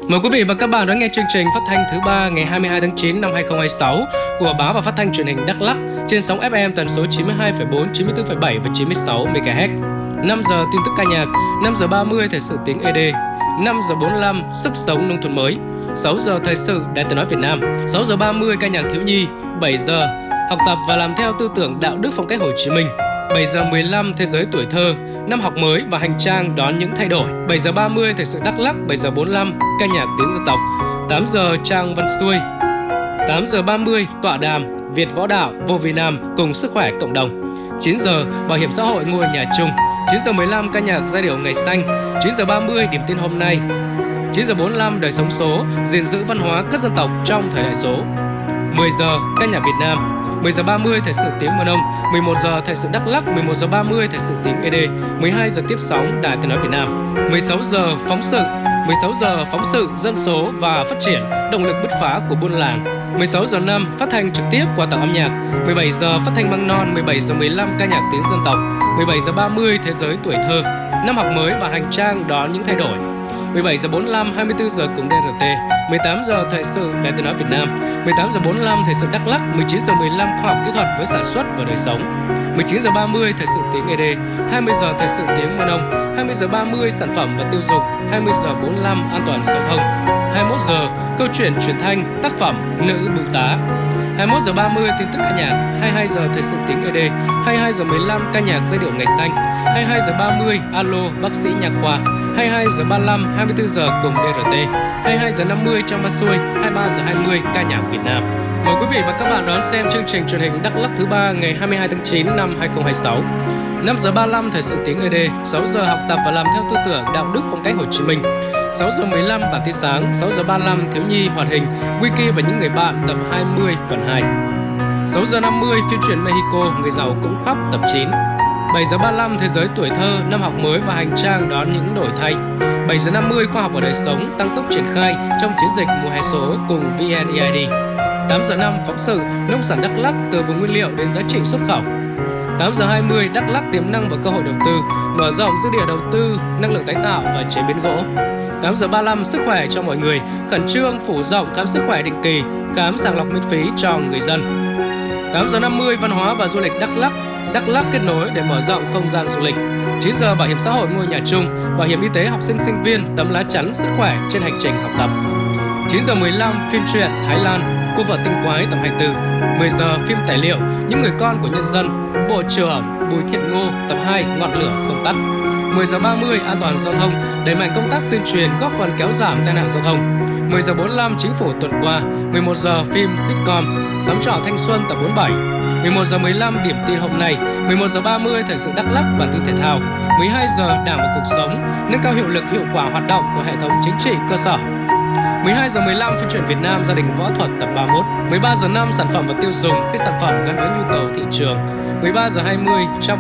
Mời quý vị và các bạn đón nghe chương trình phát thanh thứ 3 ngày 22 tháng 9 năm 2026 của báo và phát thanh truyền hình Đắk Lắk trên sóng FM tần số 92,4, 94,7 và 96 MHz. 5 giờ tin tức ca nhạc, 5 giờ 30 thời sự tiếng ED, 5 giờ 45 sức sống nông thôn mới, 6 giờ thời sự Đài Tiếng nói Việt Nam, 6 giờ 30 ca nhạc thiếu nhi, 7 giờ học tập và làm theo tư tưởng đạo đức phong cách Hồ Chí Minh. 7 giờ 15 thế giới tuổi thơ, năm học mới và hành trang đón những thay đổi. 7 giờ 30 thời sự Đắk Lắk, 7 giờ 45 ca nhạc tiếng dân tộc. 8 giờ trang văn xuôi. 8 giờ 30 tọa đàm Việt Võ Đạo vô vi Nam cùng sức khỏe cộng đồng. 9 giờ bảo hiểm xã hội ngôi nhà chung. 9 giờ 15 ca nhạc giai điệu ngày xanh. 9 giờ 30 điểm tin hôm nay. 9 giờ 45 đời sống số, gìn giữ văn hóa các dân tộc trong thời đại số. 10 giờ ca nhạc Việt Nam. 10 giờ 30 thời sự tiếng Mân Âu, 11 giờ thời sự Đắk Lắk, 11 giờ 30 thời sự tiếng ED, 12 giờ tiếp sóng Đài Tiếng nói Việt Nam. 16 giờ phóng sự, 16 giờ phóng sự dân số và phát triển, động lực bứt phá của buôn làng. 16 giờ 5 phát thanh trực tiếp qua tàu âm nhạc, 17 giờ phát thanh măng non, 17 giờ 15 ca nhạc tiếng dân tộc, 17 giờ 30 thế giới tuổi thơ, năm học mới và hành trang đón những thay đổi. 17 giờ 45, 24 giờ cùng DRT, 18 giờ thời sự Đài Tiếng nói Việt Nam, 18 giờ 45 thời sự Đắk Lắk, 19 giờ 15 khoa học kỹ thuật với sản xuất và đời sống, 19 giờ 30 thời sự tiếng ED, 20 giờ thời sự tiếng Mân Âu, 20 giờ 30 sản phẩm và tiêu dùng, 20 giờ 45 an toàn giao thông, 21 giờ câu chuyện truyền thanh tác phẩm Nữ Bưu Tá, 21 giờ 30 tin tức ca nhạc, 22 giờ thời sự tiếng ED, 22 giờ 15 ca nhạc giai điệu ngày xanh, 22 giờ 30 alo bác sĩ nha khoa, 22 giờ 35, 24 giờ cùng DRT, 22 giờ 50 trong văn xuôi, 23 giờ 20 ca nhạc Việt Nam. Mời quý vị và các bạn đón xem chương trình truyền hình Đắk Lắk thứ 3 ngày 22 tháng 9 năm 2026. 5 giờ 35 thời sự tiếng ED, 6 giờ học tập và làm theo tư tưởng đạo đức phong cách Hồ Chí Minh. 6 giờ 15 bản tin sáng, 6 giờ 35 thiếu nhi hoạt hình, Wiki và những người bạn tập 20 phần 2. 6 giờ 50 phim truyện Mexico, người giàu cũng khóc tập 9. 7 giờ 35 thế giới tuổi thơ, năm học mới và hành trang đón những đổi thay. 7 giờ 50 khoa học và đời sống tăng tốc triển khai trong chiến dịch mùa hè số cùng VNEID. 8 giờ 5 phóng sự nông sản Đắk Lắk từ vùng nguyên liệu đến giá trị xuất khẩu. 8 giờ 20 Đắk Lắk tiềm năng và cơ hội đầu tư, mở rộng dư địa đầu tư, năng lượng tái tạo và chế biến gỗ. 8 giờ 35 sức khỏe cho mọi người, khẩn trương phủ rộng khám sức khỏe định kỳ, khám sàng lọc miễn phí cho người dân. 8 giờ 50 văn hóa và du lịch Đắk Lắk kết nối để mở rộng không gian du lịch. 9 giờ bảo hiểm xã hội ngôi nhà chung, bảo hiểm y tế học sinh sinh viên, tấm lá chắn sức khỏe trên hành trình học tập. 9 giờ 15 phim truyện Thái Lan, cô vợ tinh quái tập 24. 10 giờ phim tài liệu Những người con của nhân dân, Bộ trưởng Bùi Thiện Ngô tập 2 ngọn lửa không tắt. 10 giờ 30 an toàn giao thông, đẩy mạnh công tác tuyên truyền góp phần kéo giảm tai nạn giao thông. 10 giờ 45 chính phủ tuần qua. 11 giờ phim sitcom Sắm trọ thanh xuân tập 47. 11 giờ 15 điểm tin hôm nay. 11 giờ 30 thời sự Đắk Lắk bản tin thể thao. 12 giờ Đảng và cuộc sống, nâng cao hiệu lực hiệu quả hoạt động của hệ thống chính trị cơ sở. 12 giờ 15 phim truyện Việt Nam gia đình võ thuật tập 31. 13 giờ 5 sản phẩm và tiêu dùng khi sản phẩm gắn với nhu cầu thị trường. 13 giờ 20 trong